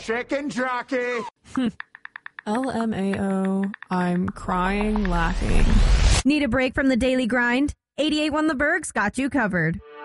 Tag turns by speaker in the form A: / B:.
A: Chicken jockey.
B: LMAO, I'm crying laughing.
C: Need a break from the daily grind? 88 One The Berg's got you covered.